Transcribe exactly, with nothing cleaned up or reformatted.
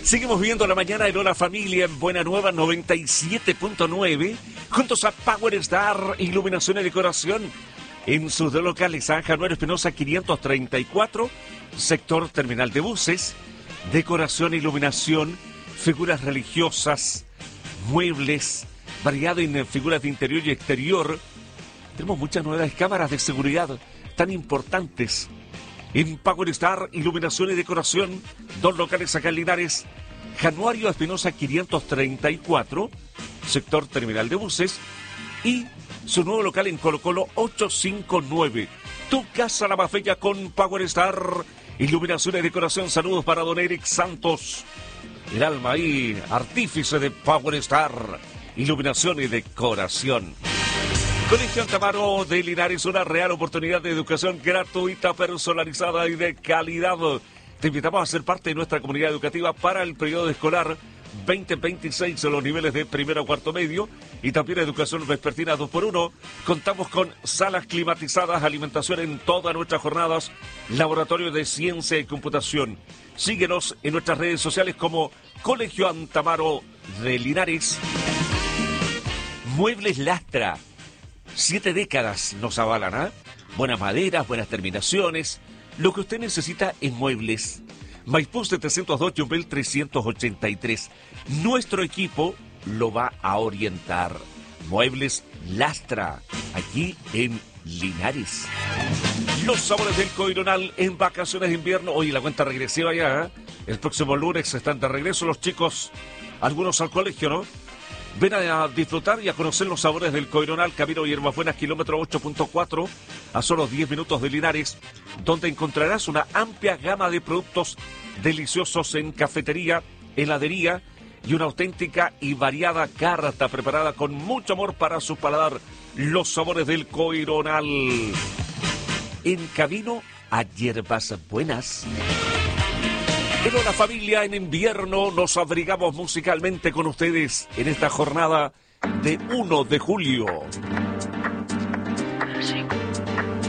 Seguimos viendo la mañana de Hola Familia en Buena Nueva noventa y siete punto nueve, juntos a Power Star Iluminación y Decoración en sus dos locales, San Januario Espinosa quinientos treinta y cuatro, sector terminal de buses, decoración, iluminación, figuras religiosas, muebles, variado en figuras de interior y exterior. Tenemos muchas nuevas cámaras de seguridad tan importantes. En Power Star Iluminación y Decoración, dos locales acá en Linares, Januario Espinosa quinientos treinta y cuatro, sector terminal de buses, y su nuevo local en Colo Colo ochocientos cincuenta y nueve. Tu casa la más bella con Power Star Iluminación y Decoración. Saludos para don Eric Santos, el alma ahí, artífice de Power Star Iluminación y Decoración. Colegio Antamaro de Linares, una real oportunidad de educación gratuita, personalizada y de calidad. Te invitamos a ser parte de nuestra comunidad educativa para el periodo escolar veinte veintiséis en los niveles de primero a cuarto medio y también educación vespertina dos por uno. Contamos con salas climatizadas, alimentación en todas nuestras jornadas, laboratorio de ciencia y computación. Síguenos en nuestras redes sociales como Colegio Antamaro de Linares. Muebles Lastra. Siete décadas nos avalan, ¿ah? ¿eh? Buenas maderas, buenas terminaciones. Lo que usted necesita en muebles. Maipú setecientos dos, Yumbel trescientos ochenta y tres. Nuestro equipo lo va a orientar. Muebles Lastra, aquí en Linares. Los sabores del Coironal en vacaciones de invierno. Hoy la cuenta regresiva ya, ¿eh? El próximo lunes están de regreso los chicos, algunos al colegio, ¿no? Ven a disfrutar y a conocer los sabores del Coironal, Camino Hierbabuenas, kilómetro ocho punto cuatro, a solo diez minutos de Linares, donde encontrarás una amplia gama de productos deliciosos en cafetería, heladería y una auténtica y variada carta preparada con mucho amor para su paladar. Los sabores del Coironal. En camino a Hierbabuenas. En Hola Familia, en invierno nos abrigamos musicalmente con ustedes en esta jornada de uno de julio.